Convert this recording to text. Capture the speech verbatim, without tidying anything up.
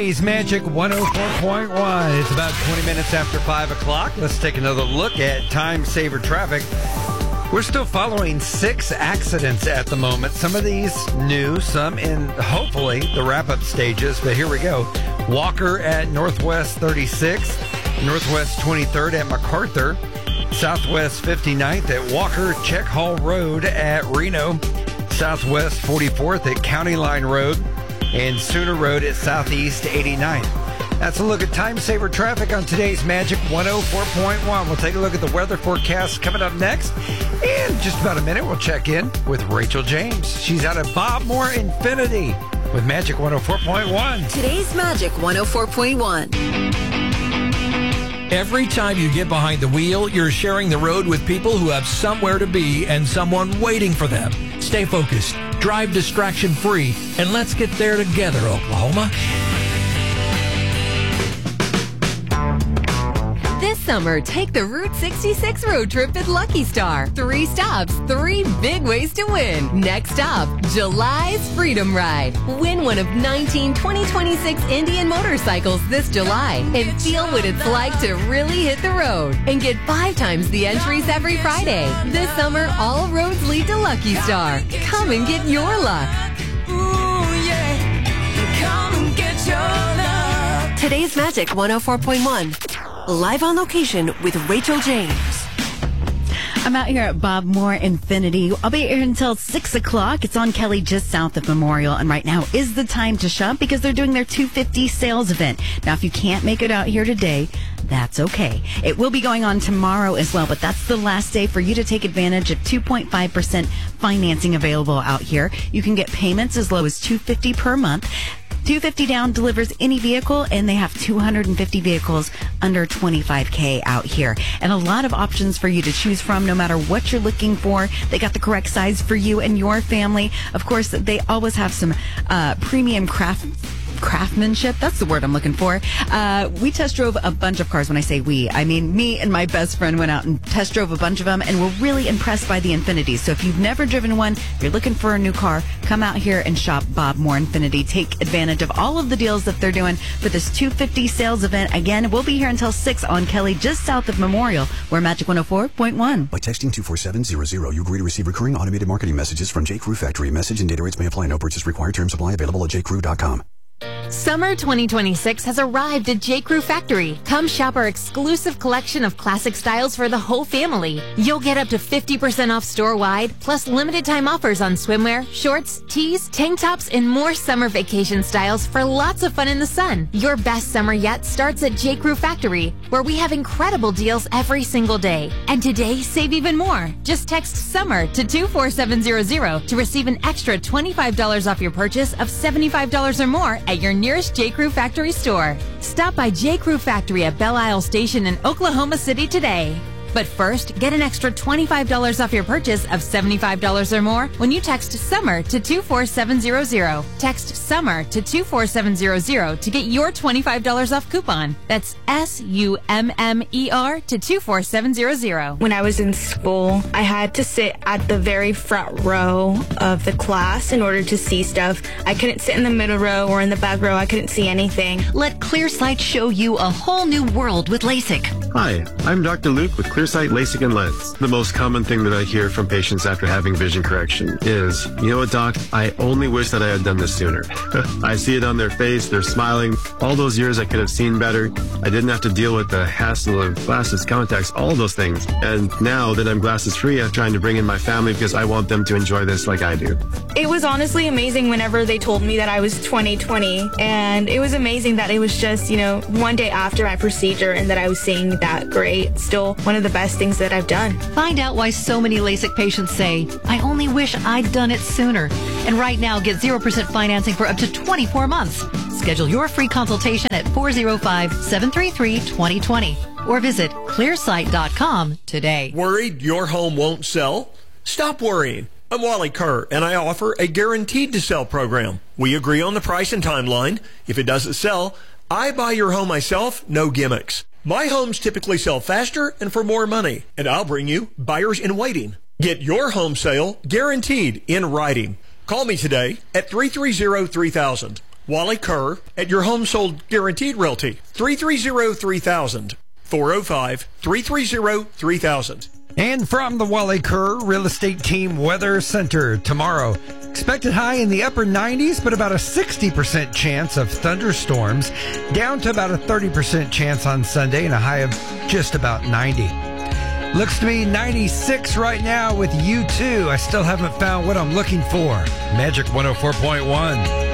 today's Magic one oh four point one. It's about twenty minutes after five o'clock. Let's take another look at time saver traffic. We're still following six accidents at the moment. Some of these new, some in hopefully the wrap-up stages. But here we go. Walker at Northwest thirty-sixth, Northwest twenty-third at MacArthur, Southwest fifty-ninth at Walker, Check Hall Road at Reno, Southwest forty-fourth at County Line Road, and Sooner Road at Southeast eighty-ninth. That's a look at time saver traffic on today's Magic one oh four point one. We'll take a look at the weather forecast coming up next. In just about a minute, we'll check in with Rachel James. She's out at Bob Moore Infinity with Magic one oh four point one. Today's Magic one oh four point one. Every time you get behind the wheel, you're sharing the road with people who have somewhere to be and someone waiting for them. Stay focused, drive distraction-free, and let's get there together, Oklahoma. This summer, take the Route sixty-six road trip at Lucky Star. Three stops, three big ways to win. Next stop, July's Freedom Ride. Win one of nineteen twenty twenty-six Indian motorcycles this July and feel what it's like to really hit the road. And get five times the entries every Friday. This summer, all roads lead to Lucky Star. Come and get your luck. Ooh, yeah. Come and get your luck. Today's Magic one oh four point one. Live on location with Rachel James. I'm out here at Bob Moore Infinity. I'll be here until six o'clock. It's on Kelly just south of Memorial. And right now is the time to shop because they're doing their two fifty sales event. Now, if you can't make it out here today, that's okay. It will be going on tomorrow as well, but that's the last day for you to take advantage of two point five percent financing available out here. You can get payments as low as two hundred fifty dollars per month. two hundred fifty down delivers any vehicle, and they have two hundred fifty vehicles under twenty-five K out here. And a lot of options for you to choose from no matter what you're looking for. They got the correct size for you and your family. Of course, they always have some uh, premium craft craftsmanship. That's the word I'm looking for. Uh, we test drove a bunch of cars. When I say we, I mean me and my best friend went out and test drove a bunch of them and were really impressed by the Infinities. So if you've never driven one, if you're looking for a new car, come out here and shop Bob Moore Infinity. Take advantage of all of the deals that they're doing for this two fifty sales event. Again, we'll be here until six on Kelly, just south of Memorial. We're Magic one oh four point one. By texting two four seven zero zero, you agree to receive recurring automated marketing messages from J. Crew Factory. Message and data rates may apply. No purchase required. Terms apply. Available at j crew dot com. Summer twenty twenty-six has arrived at J. Crew Factory. Come shop our exclusive collection of classic styles for the whole family. You'll get up to fifty percent off store-wide, plus limited time offers on swimwear, shorts, tees, tank tops, and more summer vacation styles for lots of fun in the sun. Your best summer yet starts at J. Crew Factory, where we have incredible deals every single day. And today, save even more. Just text SUMMER to two four seven zero zero to receive an extra twenty-five dollars off your purchase of seventy-five dollars or more at your nearest J. Crew Factory store. Stop by J. Crew Factory at Belle Isle Station in Oklahoma City today. But first, get an extra twenty-five dollars off your purchase of seventy-five dollars or more when you text SUMMER to two four seven zero zero. Text SUMMER to two four seven zero zero to get your twenty-five dollars off coupon. That's S U M M E R to two four seven zero zero. When I was in school, I had to sit at the very front row of the class in order to see stuff. I couldn't sit in the middle row or in the back row. I couldn't see anything. Let ClearSight show you a whole new world with LASIK. Hi, I'm Doctor Luke with ClearSight LASIK and Lens. The most common thing that I hear from patients after having vision correction is, you know what, Doc, I only wish that I had done this sooner. I see it on their face, they're smiling. All those years I could have seen better. I didn't have to deal with the hassle of glasses, contacts, all those things. And now that I'm glasses free, I'm trying to bring in my family because I want them to enjoy this like I do. It was honestly amazing whenever they told me that I was twenty twenty. And it was amazing that it was just, you know, one day after my procedure and that I was seeing that great. Still one of the best things that I've done. Find out why so many LASIK patients say, I only wish I'd done it sooner. And right now, get zero percent financing for up to twenty-four months. Schedule your free consultation at four oh five, seven three three, two oh two oh or visit clearsight dot com today. Worried your home won't sell? Stop worrying. I'm Wally Kerr, and I offer a guaranteed to sell program. We agree on the price and timeline. If it doesn't sell, I buy your home myself, no gimmicks. My homes typically sell faster and for more money, and I'll bring you buyers in waiting. Get your home sale guaranteed in writing. Call me today at three three zero, three thousand. Wally Kerr at your home sold guaranteed realty. three three zero, three thousand. four oh five, three three zero, three thousand. And from the Wally Kerr Real Estate Team Weather Center, tomorrow, expected high in the upper nineties, but about a sixty percent chance of thunderstorms, down to about a thirty percent chance on Sunday and a high of just about ninety. Looks to be ninety-six right now with U two. I still haven't found what I'm looking for. Magic one oh four point one.